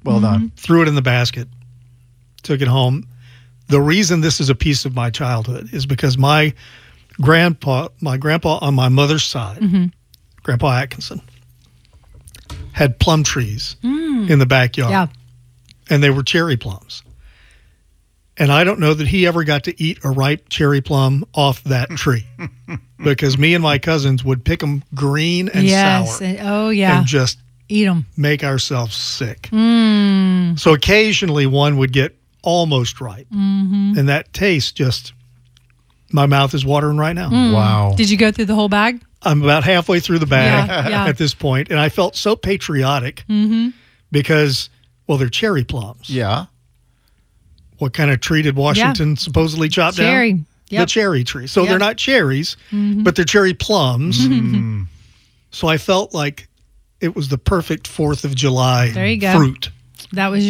Well done. Threw it in the basket, took it home. The reason this is a piece of my childhood is because my grandpa on my mother's side, Grandpa Atkinson, had plum trees in the backyard. Yeah. And they were cherry plums. And I don't know that he ever got to eat a ripe cherry plum off that tree because me and my cousins would pick them green and sour. And just eat them. Make ourselves sick. So occasionally one would get almost ripe. And that taste just, my mouth is watering right now. Wow. Did you go through the whole bag? I'm about halfway through the bag Yeah. at this point, and I felt so patriotic because, well, they're cherry plums. Yeah. What kind of tree did Washington supposedly chop Cherry. down? Yep. The cherry tree. So Yep. they're not cherries, but they're cherry plums. So I felt like it was the perfect 4th of July There you go. fruit. That was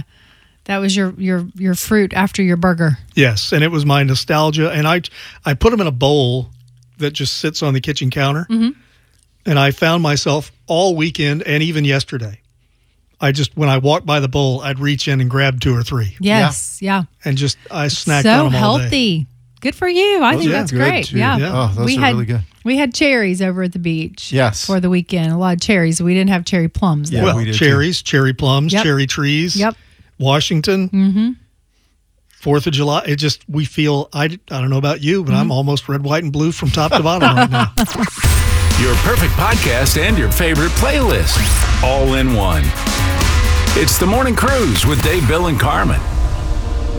your fruit after your burger. Yes, and it was my nostalgia. And I put them in a bowl that just sits on the kitchen counter. And I found myself all weekend and even yesterday, when I walked by the bowl, I'd reach in and grab 2 or 3. Yes, yeah. And I snacked So on them all day. healthy. Good for you. I think yeah, that's good, great. too. Yeah. Oh, those are really good. We had cherries over at the beach. Yes. For the weekend. A lot of cherries. We didn't have cherry plums, though. Yeah. Well, we did cherries, cherry plums, Yep. cherry trees. Yep. Washington. 4th of July. It just, we feel, I don't know about you, but I'm almost red, white, and blue from top to bottom right now. Your perfect podcast and your favorite playlist, all in one. It's The Morning Cruise with Dave, Bill, and Carmen.